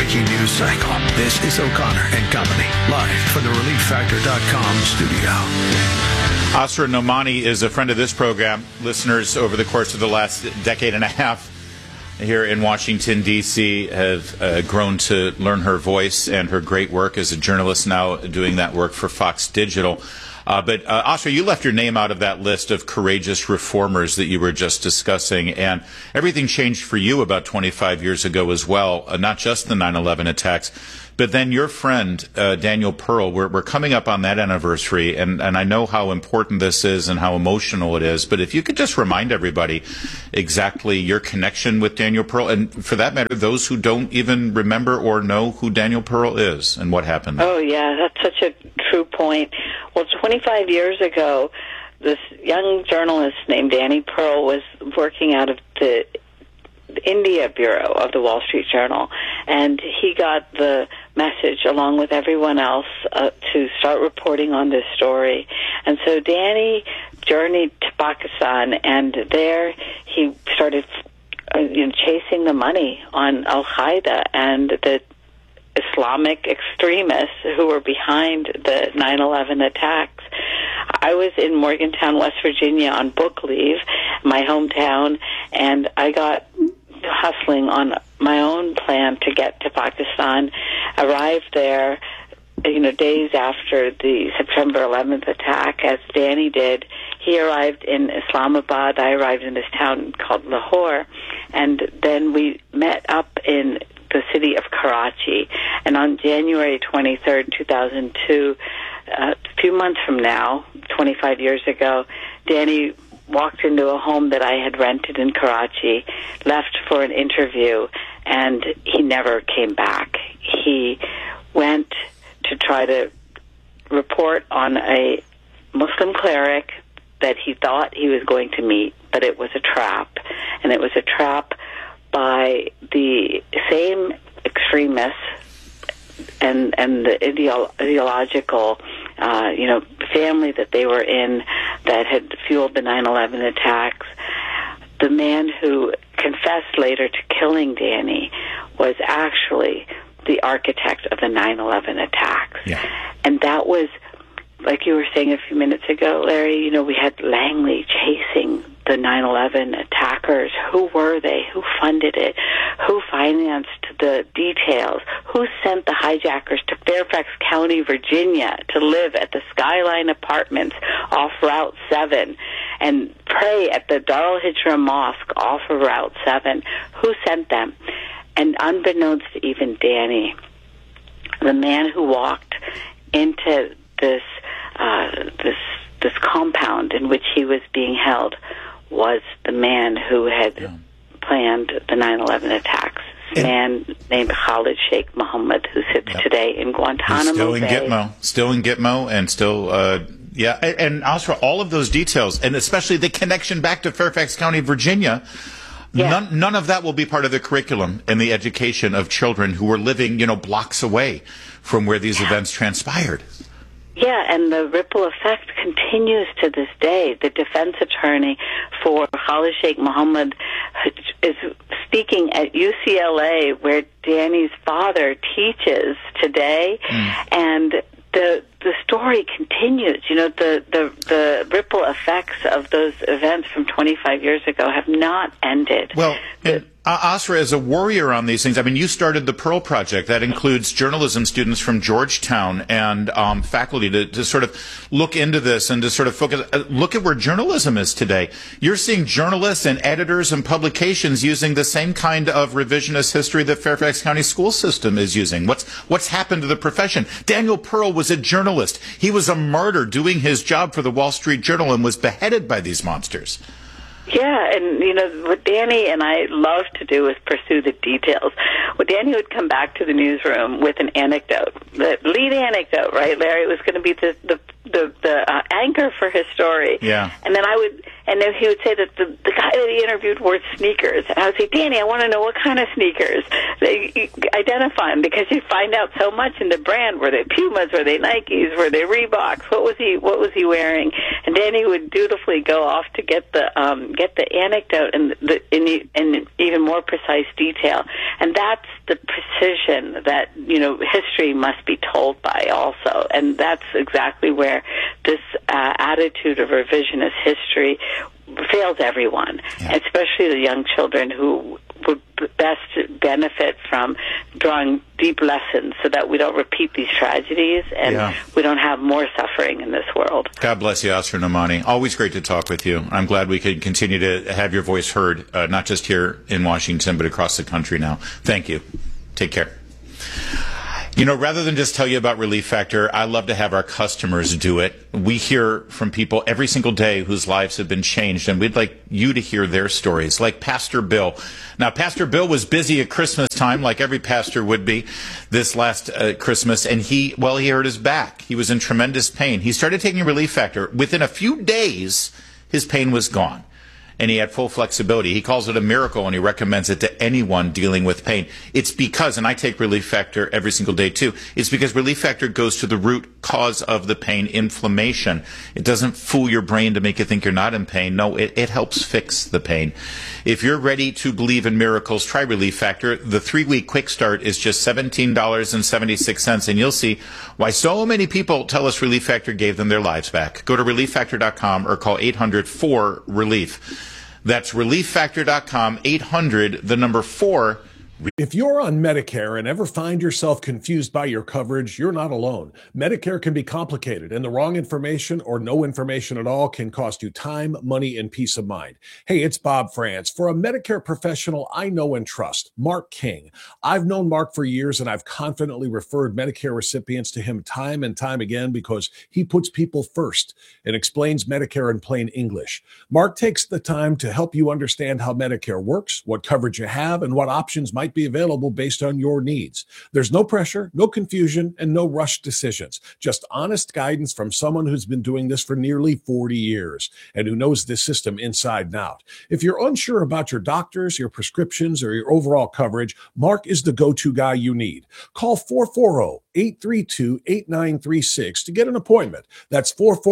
breaking news cycle. This is O'Connor and Company, live from the ReliefFactor.com studio. Asra Nomani is a friend of this program. Listeners over the course of the last decade and a half here in Washington, D.C. have grown to learn her voice and her great work as a journalist, now doing that work for Fox Digital. But Asra, you left your name out of that list of courageous reformers that you were just discussing, and everything changed for you about 25 years ago as well, not just the 9/11 attacks, but then your friend, Daniel Pearl. We're coming up on that anniversary, and I know how important this is and how emotional it is, but if you could just remind everybody exactly your connection with Daniel Pearl, and for that matter, those who don't even remember or know who Daniel Pearl is and what happened there. Oh, yeah, that's such a true point. Well, 25 years ago, this young journalist named Danny Pearl was working out of the India Bureau of the Wall Street Journal, and he got the message, along with everyone else, to start reporting on this story. And so Danny journeyed to Pakistan, and there he started chasing the money on Al-Qaeda and the Islamic extremists who were behind the 9/11 attacks. I was in Morgantown, West Virginia on book leave, my hometown, and I got hustling on my own plan to get to Pakistan, arrived there, days after the September 11th attack, as Danny did. He arrived in Islamabad, I arrived in this town called Lahore, and then we met up in the city of Karachi. And on January 23rd, 2002, a few months from now, 25 years ago, Danny walked into a home that I had rented in Karachi, left for an interview, and he never came back. He went to try to report on a Muslim cleric that he thought he was going to meet, but it was a trap. And it was a trap by the same extremists and the ideological family that they were in that had fueled the 9/11 attacks. The man who confessed later to killing Danny was actually the architect of the 9/11 attacks. Yeah. And that was, like you were saying a few minutes ago, Larry, we had Langley chasing the 9/11 attackers. Who were they? Who funded it? Who financed the details? Who sent the hijackers to Fairfax County, Virginia to live at the Skyline Apartments off Route 7 and pray at the Darul Hijra Mosque off of Route 7? Who sent them? And unbeknownst to even Danny, the man who walked into this compound in which he was being held was the man who had planned the 9/11 attacks. A man named Khalid Sheikh Mohammed, who sits today in Guantanamo still Bay. Still in Gitmo, and still, and Asra, all of those details, and especially the connection back to Fairfax County, Virginia. Yeah. None of that will be part of the curriculum and the education of children who were living, blocks away from where these events transpired. Yeah, and the ripple effect continues to this day. The defense attorney for Khalid Sheikh Mohammed is speaking at UCLA, where Danny's father teaches today, and the story continues. The ripple effects of those events from 25 years ago have not ended. Well, Asra, as a warrior on these things, you started the Pearl Project. That includes journalism students from Georgetown and faculty to sort of look into this and to sort of focus. Look at where journalism is today. You're seeing journalists and editors and publications using the same kind of revisionist history that Fairfax County school system is using. What's happened to the profession? Daniel Pearl was a journalist. He was a martyr doing his job for the Wall Street Journal and was beheaded by these monsters. Yeah, and what Danny and I love to do is pursue the details. Well, Danny would come back to the newsroom with an anecdote, the lead anecdote, right, Larry? It was going to be the anchor for his story. Yeah. And then then he would say that the guy that he interviewed wore sneakers. And I would say, Danny, I want to know what kind of sneakers. They identify them, because you find out so much in the brand. Were they Pumas? Were they Nikes? Were they Reeboks? What was he wearing? And Danny would dutifully go off to get the anecdote in even more precise detail. And that's the precision that, history must be told by also. And that's exactly where this attitude of revisionist history fails everyone, especially the young children who would best benefit from drawing deep lessons so that we don't repeat these tragedies and we don't have more suffering in this world. God bless you, Asra Nomani. Always great to talk with you. I'm glad we could continue to have your voice heard, not just here in Washington, but across the country now. Thank you. Take care. Rather than just tell you about Relief Factor, I love to have our customers do it. We hear from people every single day whose lives have been changed, and we'd like you to hear their stories, like Pastor Bill. Now, Pastor Bill was busy at Christmas time, like every pastor would be this last Christmas, and he hurt his back. He was in tremendous pain. He started taking Relief Factor. Within a few days, his pain was gone. And he had full flexibility. He calls it a miracle, and he recommends it to anyone dealing with pain. It's because, and I take Relief Factor every single day too, it's because Relief Factor goes to the root cause of the pain, inflammation. It doesn't fool your brain to make you think you're not in pain. No, it helps fix the pain. If you're ready to believe in miracles, try Relief Factor. The 3-week quick start is just $17.76, and you'll see why so many people tell us Relief Factor gave them their lives back. Go to ReliefFactor.com or call 800-4-RELIEF. That's ReliefFactor.com, 800-4. If you're on Medicare and ever find yourself confused by your coverage, you're not alone. Medicare can be complicated, and the wrong information or no information at all can cost you time, money, and peace of mind. Hey, it's Bob France. For a Medicare professional I know and trust, Mark King. I've known Mark for years, and I've confidently referred Medicare recipients to him time and time again because he puts people first and explains Medicare in plain English. Mark takes the time to help you understand how Medicare works, what coverage you have, and what options might be available based on your needs. There's no pressure, no confusion, and no rushed decisions. Just honest guidance from someone who's been doing this for nearly 40 years and who knows this system inside and out. If you're unsure about your doctors, your prescriptions, or your overall coverage, Mark is the go-to guy you need. Call 440-832-8936 to get an appointment. That's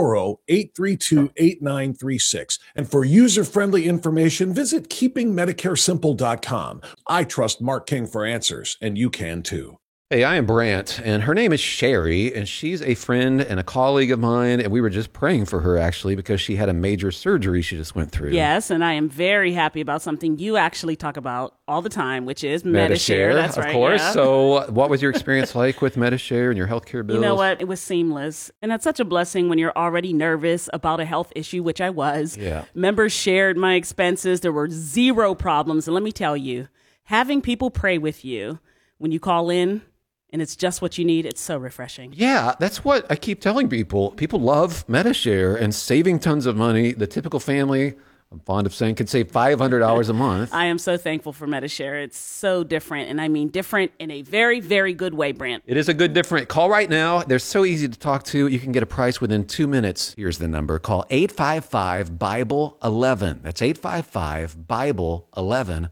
440-832-8936. And for user-friendly information, visit keepingmedicaresimple.com. I trust Mark King for answers, and you can too. Hey, I am Brant, and her name is Sherry, and she's a friend and a colleague of mine, and we were just praying for her, actually, because she had a major surgery she just went through. Yes, and I am very happy about something you actually talk about all the time, which is Medi-Share. That's right, of course. Yeah. So what was your experience like with Medi-Share and your healthcare bills? You know what? It was seamless, and that's such a blessing when you're already nervous about a health issue, which I was. Yeah. Members shared my expenses. There were zero problems, and let me tell you, having people pray with you when you call in, and it's just what you need, it's so refreshing. Yeah, that's what I keep telling people. People love Medi-Share and saving tons of money. The typical family, I'm fond of saying, could save $500 a month. I am so thankful for Medi-Share. It's so different, and I mean different in a very, very good way, Brant. It is a good different. Call right now. They're so easy to talk to. You can get a price within 2 minutes. Here's the number. Call 855-BIBLE-11. That's 855-BIBLE-11.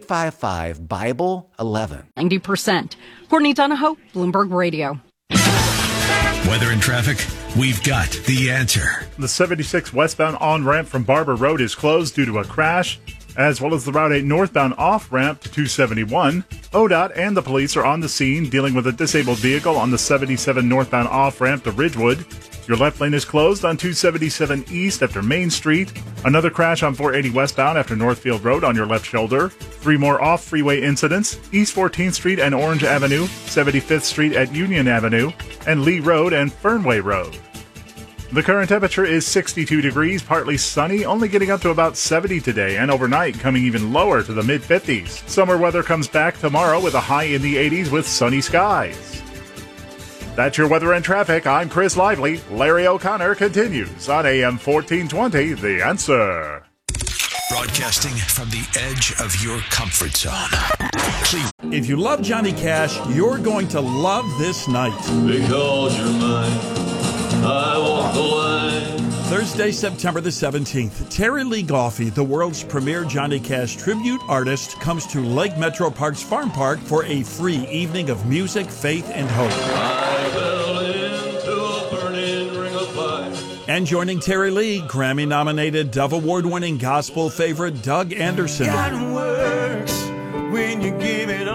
855-BIBLE-11. 90%. Courtney Donahoe, Bloomberg Radio. Weather and traffic, we've got the answer. The 76 westbound on-ramp from Barber Road is closed due to a crash, as well as the Route 8 northbound off-ramp to 271. ODOT and the police are on the scene dealing with a disabled vehicle on the 77 northbound off-ramp to Ridgewood. Your left lane is closed on 277 east after Main Street. Another crash on 480 westbound after Northfield Road on your left shoulder. 3 more off-freeway incidents, East 14th Street and Orange Avenue, 75th Street at Union Avenue, and Lee Road and Fernway Road. The current temperature is 62 degrees, partly sunny, only getting up to about 70 today, and overnight coming even lower to the mid-50s. Summer weather comes back tomorrow with a high in the 80s with sunny skies. That's your weather and traffic. I'm Chris Lively. Larry O'Connor continues on AM 1420, The Answer. Broadcasting from the edge of your comfort zone. If you love Johnny Cash, you're going to love this night. Because you're mine, I walk the line. Thursday, September the 17th, Terry Lee Goffey, the world's premier Johnny Cash tribute artist, comes to Lake Metro Parks Farm Park for a free evening of music, faith, and hope. I fell into a burning ring of fire. And joining Terry Lee, Grammy-nominated Dove Award-winning gospel favorite Doug Anderson. God works when you give it all to him.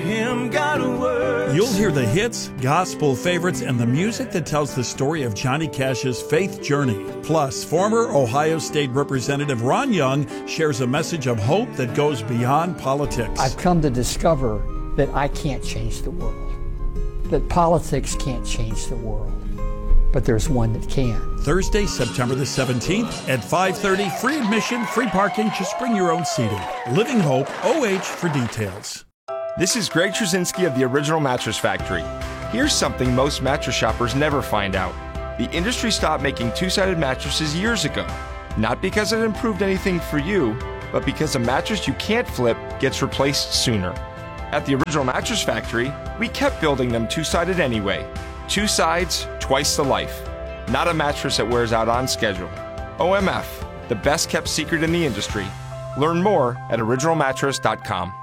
him gotta work. You'll hear the hits, gospel favorites, and the music that tells the story of Johnny Cash's faith journey. Plus, former Ohio State Representative Ron Young shares a message of hope that goes beyond politics. I've come to discover that I can't change the world, that politics can't change the world, but there's one that can. Thursday, September the 17th at 5:30, free admission, free parking, just bring your own seating. Living Hope, OH for details. This is Greg Trzynski of the Original Mattress Factory. Here's something most mattress shoppers never find out. The industry stopped making two-sided mattresses years ago. Not because it improved anything for you, but because a mattress you can't flip gets replaced sooner. At the Original Mattress Factory, we kept building them two-sided anyway. Two sides, twice the life. Not a mattress that wears out on schedule. OMF, the best kept secret in the industry. Learn more at originalmattress.com.